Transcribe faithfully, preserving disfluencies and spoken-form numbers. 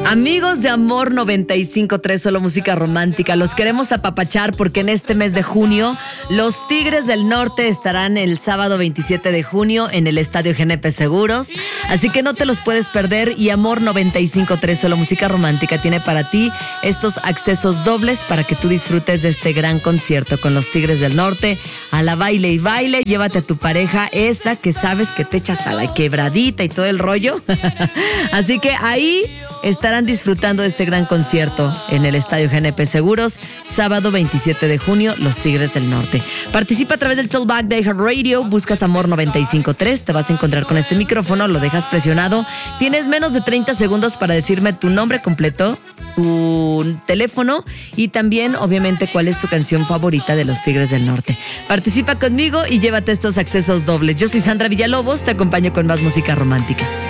Amigos de Amor noventa y cinco punto tres, solo música romántica, los queremos apapachar porque en este mes de junio los Tigres del Norte estarán el sábado veintisiete de junio en el Estadio G N P Seguros, así que no te los puedes perder. Y Amor noventa y cinco punto tres, solo música romántica, tiene para ti estos accesos dobles para que tú disfrutes de este gran concierto con los Tigres del Norte. A la baile y baile, llévate a tu pareja, esa que sabes que te echa hasta la quebradita y todo el rollo. Así que ahí estarán disfrutando de este gran concierto en el Estadio G N P Seguros, sábado veintisiete de junio, los Tigres del Norte. Participa a través del Tollback de iHeartRadio, buscas Amor noventa y cinco punto tres, te vas a encontrar con este micrófono, lo dejas presionado. Tienes menos de treinta segundos para decirme tu nombre completo, tu teléfono y también, obviamente, cuál es tu canción favorita de los Tigres del Norte. Participa conmigo y llévate estos accesos dobles. Yo soy Sandra Villalobos, te acompaño con más música romántica.